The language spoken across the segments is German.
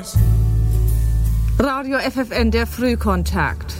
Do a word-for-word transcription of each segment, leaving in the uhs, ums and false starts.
Radio F F N, der Frühkontakt.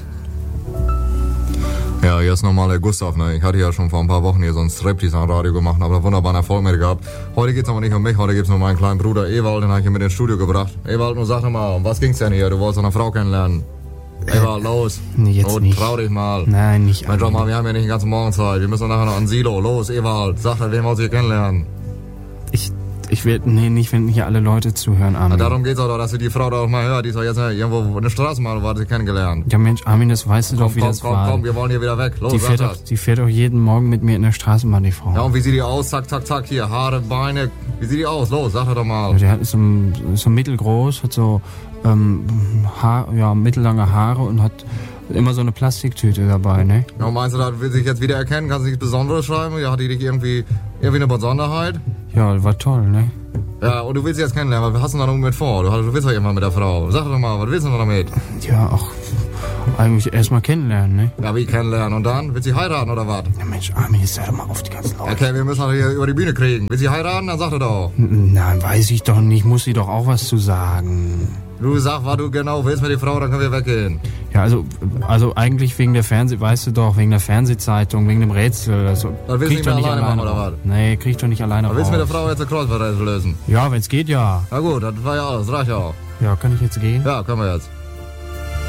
Ja, hier ist nochmal der Gustav, ne? Ich hatte ja schon vor ein paar Wochen hier so ein Striptease am Radio gemacht, aber wunderbaren Erfolg mit gehabt. Heute geht's aber nicht um mich, heute geht's nur um meinen kleinen Bruder Ewald, den habe ich hier mit ins Studio gebracht. Ewald, nur sag doch mal, um was ging's denn hier? Du wolltest eine Frau kennenlernen. Ewald, los. Nee, jetzt oh, nicht. Trau dich mal. Nein, nicht Mensch, doch mal, wir haben ja nicht die ganze Morgenzeit. Wir müssen nachher noch an Silo. Los, Ewald, sag doch, wen wollt ihr kennenlernen? Ich, ich will, nee, nicht, wenn hier alle Leute zuhören, Armin. Na, darum geht's auch doch, dass du die Frau da auch mal hört. Die ist doch jetzt irgendwo in der Straßenbahn, wo hat sie kennengelernt. Ja, Mensch, Armin, das weißt du komm, doch, wie komm, das komm, war. Komm, komm, wir wollen hier wieder weg. Los, die sag fährt, das. doch, die fährt doch jeden Morgen mit mir in der Straßenbahn, die Frau. Ja, und wie sieht die aus? Zack, zack, zack, hier, Haare, Beine. Wie sieht die aus? Los, sag doch mal. Ja, der hat so, so mittelgroß, hat so ähm, Haar, ja, mittellange Haare und hat immer so eine Plastiktüte dabei, ne? Ja, meinst du, da will sich jetzt wieder erkennen? Kannst du nichts Besonderes schreiben? Ja, hat die dich irgendwie, irgendwie eine Besonderheit? Ja, war toll, ne? Ja, und du willst sie jetzt kennenlernen, was hast du denn da noch mit vor? Du, du willst doch irgendwann mit der Frau. Sag doch mal, was willst du noch damit? Ja, auch eigentlich erstmal kennenlernen, ne? Ja, wie kennenlernen? Und dann? Willst du sie heiraten oder was? Ja, Mensch, Armin, ist ja doch mal auf die ganzen Leute. Okay, wir müssen doch hier über die Bühne kriegen. Willst du sie heiraten? Dann sag doch doch. Nein, weiß ich doch nicht, muss sie doch auch was zu sagen. Du sag, was du genau willst mit der Frau, dann können wir weggehen. Ja, also, also eigentlich wegen der Fernseh, weißt du doch, wegen der Fernsehzeitung, wegen dem Rätsel. Also, Dann willst du nicht mehr alleine machen, oder was? Nee, krieg ich doch nicht alleine raus. Willst du mit der Frau jetzt ein Kreuzworträtsel lösen? Ja, wenn's geht, ja. Na gut, das war ja alles, reicht ja auch. Ja, kann ich jetzt gehen? Ja, können wir jetzt.